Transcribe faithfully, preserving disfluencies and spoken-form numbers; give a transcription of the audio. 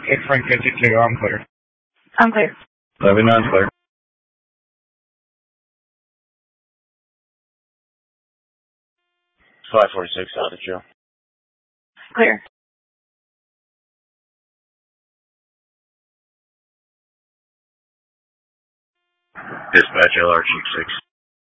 eight Frank fifty-two, I'm clear. I'm clear. seventy-nine clear. five forty-six out of jail. Clear. Dispatch L R Chief six.